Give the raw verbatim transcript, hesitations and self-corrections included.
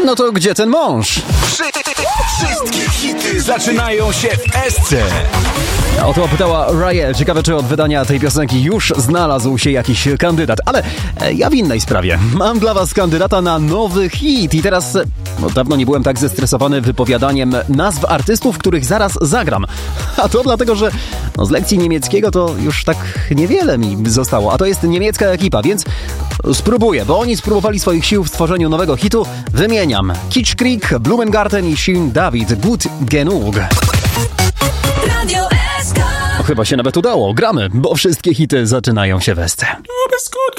No to gdzie ten mąż? Wszystkie hity zaczynają się w Esce. O to pytała Rael. Ciekawe, czy od wydania tej piosenki już znalazł się jakiś kandydat. Ale ja w innej sprawie. Mam dla was kandydata na nowy hit. I teraz no, dawno nie byłem tak zestresowany wypowiadaniem nazw artystów, których zaraz zagram. A to dlatego, że no, z lekcji niemieckiego to już tak niewiele mi zostało. A to jest niemiecka ekipa, więc spróbuję, bo oni spróbowali swoich sił w stworzeniu nowego hitu. Wymieniam Kitschkrieg, Blumengarten i Shin David. Gut genug. Radio S K. Chyba się nawet udało. Gramy, bo wszystkie hity zaczynają się w Esce. Du bist gut